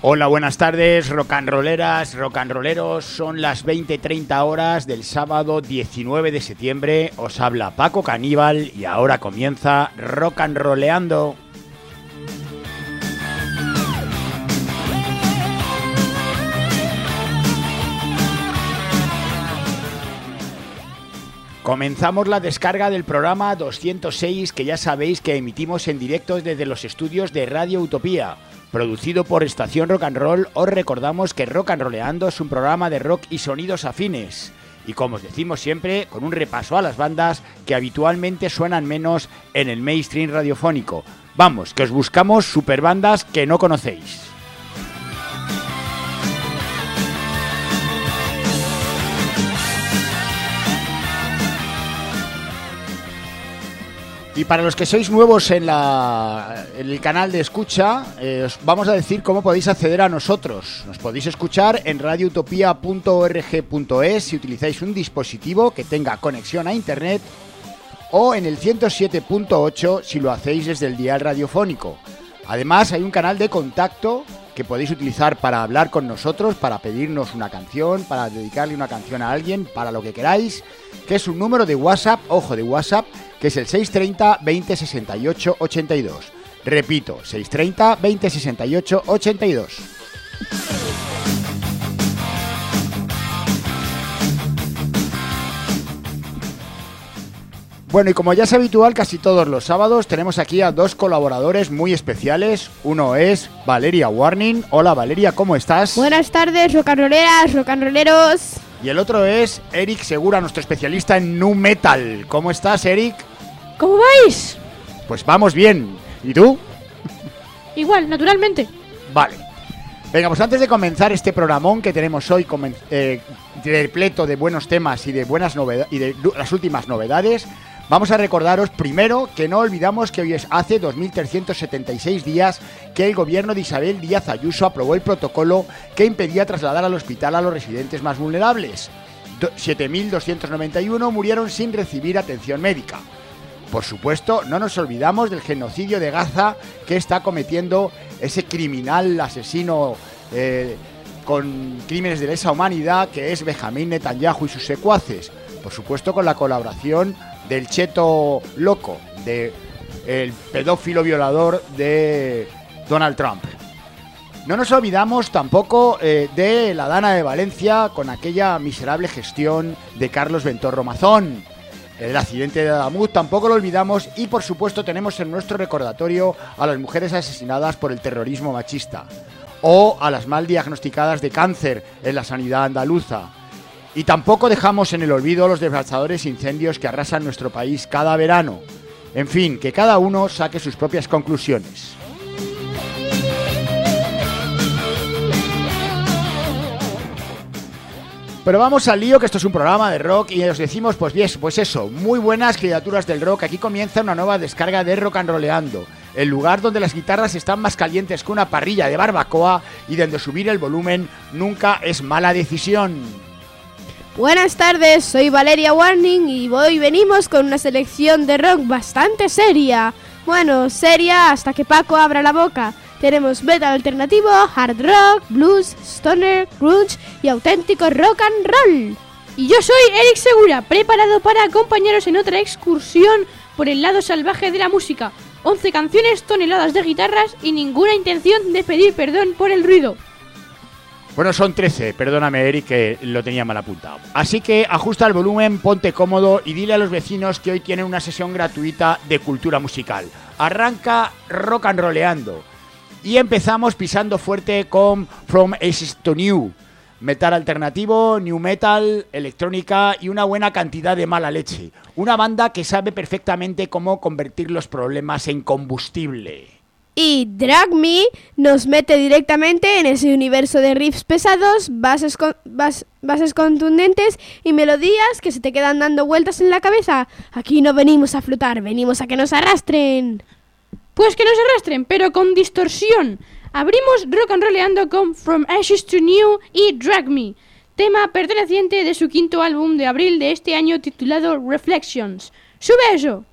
Hola, buenas tardes, rock and rolleras, rock and rolleros. Son las 20:30 horas del sábado 19 de septiembre. Os habla Paco Caníbal y ahora comienza Rock and Rolleando. Comenzamos la descarga del programa 206, que ya sabéis que emitimos en directo desde los estudios de Radio Utopía. Producido por Estación Rock and Roll, os recordamos que Rock and Rolleando es un programa de rock y sonidos afines. Y como os decimos siempre, con un repaso a las bandas que habitualmente suenan menos en el mainstream radiofónico. Vamos, que os buscamos superbandas que no conocéis. Y para los que sois nuevos en el canal de escucha, os vamos a decir cómo podéis acceder a nosotros. Nos podéis escuchar en radioutopia.org.es si utilizáis un dispositivo que tenga conexión a internet, o en el 107.8 si lo hacéis desde el dial radiofónico. Además, hay un canal de contacto que podéis utilizar para hablar con nosotros, para pedirnos una canción, para dedicarle una canción a alguien, para lo que queráis, que es un número de WhatsApp, ojo, de WhatsApp, que es el 630 20 68 82. Repito, 630 20 68 82. Bueno, y como ya es habitual, casi todos los sábados tenemos aquí a dos colaboradores muy especiales. Uno es Valeria Warning. Hola Valeria, ¿cómo estás? Buenas tardes, rocanroleras, rocanroleros. Y el otro es Eric Segura, nuestro especialista en nu metal. ¿Cómo estás, Eric? ¿Cómo vais? Pues vamos bien. ¿Y tú? Igual, naturalmente. Vale. Venga, pues antes de comenzar este programón que tenemos hoy, repleto de buenos temas y de buenas novedades y de las últimas novedades, vamos a recordaros primero que no olvidamos que hoy es hace 2376 días que el gobierno de Isabel Díaz Ayuso aprobó el protocolo que impedía trasladar al hospital a los residentes más vulnerables. 7.291 murieron sin recibir atención médica. Por supuesto, no nos olvidamos del genocidio de Gaza que está cometiendo ese criminal asesino con crímenes de lesa humanidad que es Benjamín Netanyahu y sus secuaces. Por supuesto, con la colaboración del cheto loco, del pedófilo violador de Donald Trump. No nos olvidamos tampoco de la Dana de Valencia con aquella miserable gestión de Carlos Ventorro Mazón. El accidente de Adamuz tampoco lo olvidamos y por supuesto tenemos en nuestro recordatorio a las mujeres asesinadas por el terrorismo machista o a las mal diagnosticadas de cáncer en la sanidad andaluza. Y tampoco dejamos en el olvido los devastadores incendios que arrasan nuestro país cada verano. En fin, que cada uno saque sus propias conclusiones. Pero vamos al lío, que esto es un programa de rock y os decimos, pues bien, pues eso, muy buenas criaturas del rock. Aquí comienza una nueva descarga de Rock and Rolleando, el lugar donde las guitarras están más calientes que una parrilla de barbacoa y donde subir el volumen nunca es mala decisión. Buenas tardes, soy Valeria Warning y hoy venimos con una selección de rock bastante seria. Bueno, seria hasta que Paco abra la boca. Tenemos metal alternativo, hard rock, blues, stoner, grunge y auténtico rock and roll. Y yo soy Eric Segura, preparado para acompañaros en otra excursión por el lado salvaje de la música. 11 canciones, toneladas de guitarras y ninguna intención de pedir perdón por el ruido. Bueno, son 13, perdóname Eric que lo tenía mal apuntado. Así que ajusta el volumen, ponte cómodo y dile a los vecinos que hoy tienen una sesión gratuita de cultura musical. Arranca Rock and Rolleando. Y empezamos pisando fuerte con From Ashes to New. Metal alternativo, new metal, electrónica y una buena cantidad de mala leche. Una banda que sabe perfectamente cómo convertir los problemas en combustible. Y Drag Me nos mete directamente en ese universo de riffs pesados, bases contundentes y melodías que se te quedan dando vueltas en la cabeza. Aquí no venimos a flotar, venimos a que nos arrastren. Pues que nos arrastren, pero con distorsión. Abrimos Rock and Rolleando con From Ashes to New y Drag Me, tema perteneciente de su quinto álbum de abril de este año titulado Reflections. ¡Sube eso!